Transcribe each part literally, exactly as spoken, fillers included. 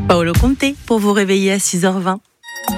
Paolo Conte pour vous réveiller à six heures vingt.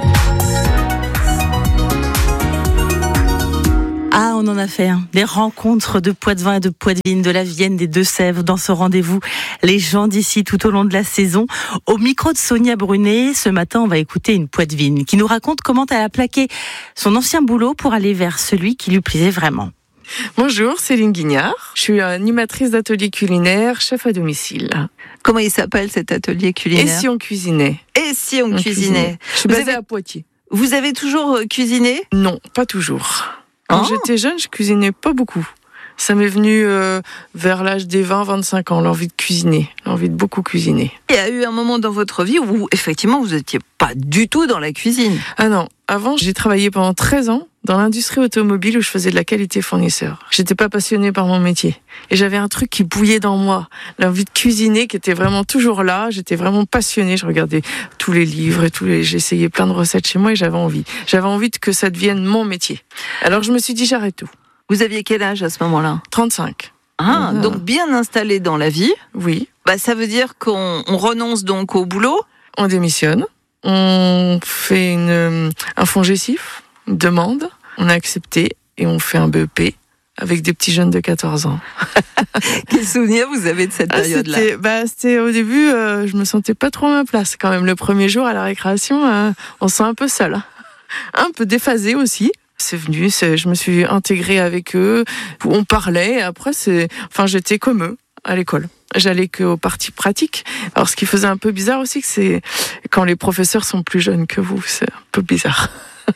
Ah, on en a fait hein. Des rencontres de Poitevin et de Poitevine, de la Vienne, des Deux-Sèvres dans ce rendez-vous. Les gens d'ici tout au long de la saison. Au micro de Sonia Brunet, ce matin, on va écouter une Poitevine qui nous raconte comment elle a plaqué son ancien boulot pour aller vers celui qui lui plaisait vraiment. Bonjour, Céline Guignard. Je suis animatrice d'atelier culinaire, chef à domicile. Comment il s'appelle cet atelier culinaire ? Et si on cuisinait ? Et si on, on cuisinait, cuisinait. Je suis vous basée avez... à Poitiers. Vous avez toujours cuisiné ? Non, pas toujours. Quand oh. j'étais jeune, je cuisinais pas beaucoup. Ça m'est venu euh, vers l'âge des vingt à vingt-cinq ans, l'envie de cuisiner, l'envie de beaucoup cuisiner. Il y a eu un moment dans votre vie où, effectivement, vous n'étiez pas du tout dans la cuisine. Ah non, avant, j'ai travaillé pendant treize ans dans l'industrie automobile où je faisais de la qualité fournisseur. J'étais pas passionnée par mon métier. Et j'avais un truc qui bouillait dans moi. L'envie de cuisiner qui était vraiment toujours là. J'étais vraiment passionnée. Je regardais tous les livres et tous les, j'essayais plein de recettes chez moi et j'avais envie. J'avais envie que ça devienne mon métier. Alors je me suis dit, j'arrête tout. Vous aviez quel âge à ce moment-là ? trente-cinq. Ah, mmh. Donc bien installé dans la vie. Oui. Bah, ça veut dire qu'on on renonce donc au boulot ? On démissionne. On fait une, un FONGECIF, une demande. On a accepté et on fait un B E P avec des petits jeunes de quatorze ans. Quel souvenir vous avez de cette ah, période-là ? C'était, bah, c'était au début, euh, je me sentais pas trop à ma place quand même. Le premier jour à la récréation, euh, on se sent un peu seul, hein. Un peu déphasé aussi. C'est venu, c'est, je me suis intégrée avec eux. On parlait. Et après, c'est, enfin, j'étais comme eux à l'école. J'allais qu'aux parties pratiques. Alors, ce qui faisait un peu bizarre aussi, c'est quand les professeurs sont plus jeunes que vous. C'est un peu bizarre.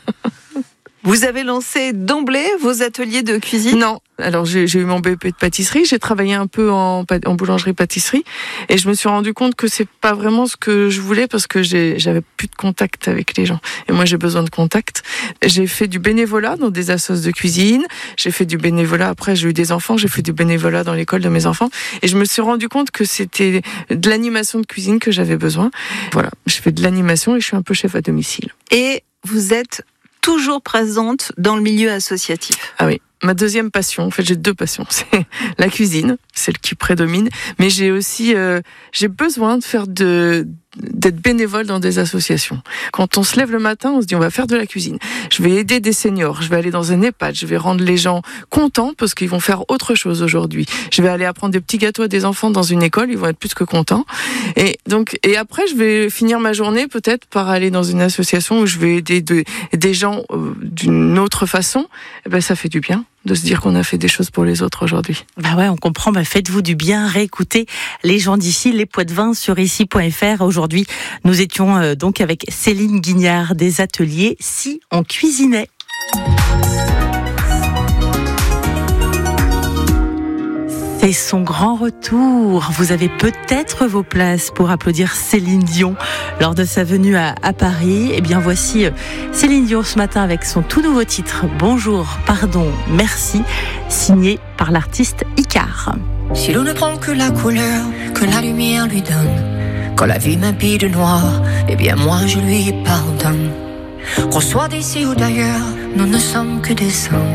Vous avez lancé d'emblée vos ateliers de cuisine ? Non. Alors, j'ai, j'ai eu mon B E P de pâtisserie. J'ai travaillé un peu en, en boulangerie-pâtisserie. Et je me suis rendu compte que c'est pas vraiment ce que je voulais parce que j'ai, j'avais plus de contact avec les gens. Et moi, j'ai besoin de contact. J'ai fait du bénévolat dans des assos de cuisine. J'ai fait du bénévolat. Après, j'ai eu des enfants. J'ai fait du bénévolat dans l'école de mes enfants. Et je me suis rendu compte que c'était de l'animation de cuisine que j'avais besoin. Voilà. Je fais de l'animation et je suis un peu chef à domicile. Et vous êtes toujours présente dans le milieu associatif. Ah oui, ma deuxième passion, en fait j'ai deux passions, c'est la cuisine, celle qui prédomine, mais j'ai aussi euh, j'ai besoin de faire de d'être bénévole dans des associations. Quand on se lève le matin, on se dit on va faire de la cuisine. Je vais aider des seniors, je vais aller dans un EHPAD, je vais rendre les gens contents parce qu'ils vont faire autre chose aujourd'hui. Je vais aller apprendre des petits gâteaux à des enfants dans une école, ils vont être plus que contents. Et donc et après je vais finir ma journée peut-être par aller dans une association où je vais aider de, des gens euh, d'une autre façon. Et ben ça fait du bien de se dire qu'on a fait des choses pour les autres aujourd'hui. Bah ouais, on comprend. Bah faites-vous du bien, réécoutez les gens d'ici, les Poitevins sur ici point f r. Aujourd'hui, nous étions euh, donc avec Céline Guignard des ateliers Si on cuisinait. C'est son grand retour. Vous avez peut-être vos places pour applaudir Céline Dion lors de sa venue à, à Paris. Eh bien, voici Céline Dion ce matin avec son tout nouveau titre « Bonjour, pardon, merci », signé par l'artiste Icar. Si l'on ne prend que la couleur que la lumière lui donne, quand la vie m'habille de noir, eh bien moi je lui pardonne. Qu'on soit d'ici ou d'ailleurs, nous ne sommes que des hommes.